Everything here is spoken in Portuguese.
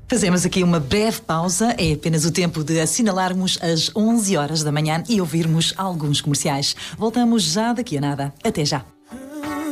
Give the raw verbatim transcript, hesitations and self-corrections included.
Fazemos aqui uma breve pausa, é apenas o tempo de assinalarmos as onze horas da manhã e ouvirmos alguns comerciais. Voltamos já daqui a nada. Até já.